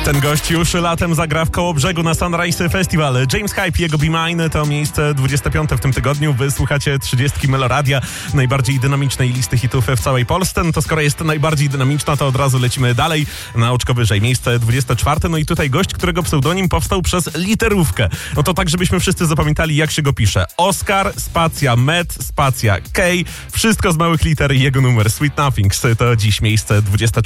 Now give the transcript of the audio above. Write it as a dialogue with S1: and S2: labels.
S1: Ten gość już latem zagra w Kołobrzegu na Sunrise Festival. James Hype, jego Be Mine to miejsce 25 w tym tygodniu. Wysłuchacie 30 Meloradia, najbardziej dynamicznej listy hitów w całej Polsce. No to skoro jest najbardziej dynamiczna, to od razu lecimy dalej na oczko wyżej. Miejsce 24. No i tutaj gość, którego pseudonim powstał przez literówkę. No to tak, żebyśmy wszyscy zapamiętali, jak się go pisze. Oskar, spacja, Met, spacja, K. Wszystko z małych liter i jego numer Sweet Nothings. To dziś miejsce 24.